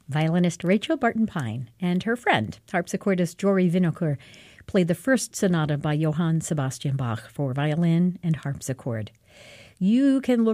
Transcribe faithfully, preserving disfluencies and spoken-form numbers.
Violinist Rachel Barton Pine and her friend, harpsichordist Jory Winokur, played the first sonata by Johann Sebastian Bach for violin and harpsichord. You can look